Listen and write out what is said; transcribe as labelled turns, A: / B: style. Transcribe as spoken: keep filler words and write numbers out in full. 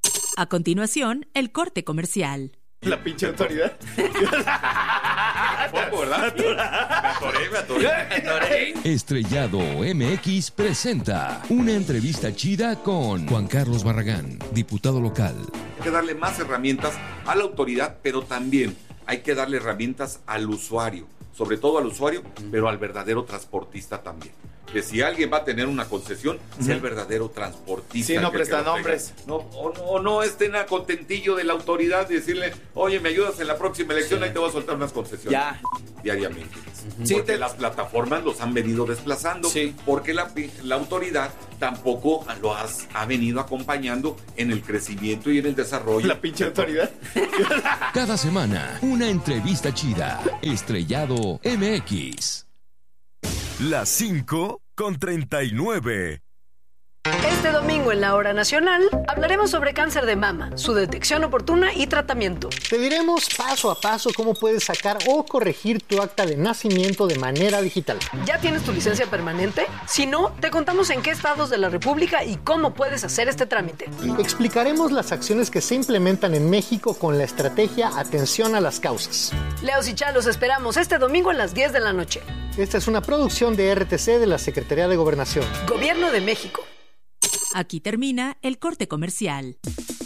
A: A continuación, el corte comercial.
B: La pinche autoridad.
C: Poco, ¿verdad? Me atoré, me atoré, me atoré.
D: Estrellado M X presenta una entrevista chida con Juan Carlos Barragán, diputado local.
C: Hay que darle más herramientas a la autoridad, pero también hay que darle herramientas al usuario, sobre todo al usuario, pero al verdadero transportista también. Que si alguien va a tener una concesión, uh-huh. sea el verdadero transportista.
B: Sí, no prestan nombres.
C: No, o no, o no estén a contentillo de la autoridad y decirle, oye, me ayudas en la próxima elección, sí. ahí te voy a soltar unas concesiones.
B: Ya.
C: Diariamente. Uh-huh.
B: Sí,
C: porque
B: te...
C: las plataformas los han venido desplazando.
B: Sí.
C: Porque la, la autoridad tampoco lo has, ha venido acompañando en el crecimiento y en el desarrollo.
B: La pinche autoridad.
D: Cada semana, una entrevista chida. Estrellado M X.
E: Las cinco con treinta y nueve.
F: Este domingo en la Hora Nacional hablaremos sobre cáncer de mama, su detección oportuna y tratamiento.
G: Te diremos paso a paso cómo puedes sacar o corregir tu acta de nacimiento de manera digital.
F: ¿Ya tienes tu licencia permanente? Si no, te contamos en qué estados de la República y cómo puedes hacer este trámite.
G: Explicaremos las acciones que se implementan en México con la estrategia Atención a las Causas.
F: Leos y Chalos esperamos este domingo a las diez de la noche.
G: Esta es una producción de R T C de la Secretaría de Gobernación.
F: Gobierno de México.
A: Aquí termina el corte comercial.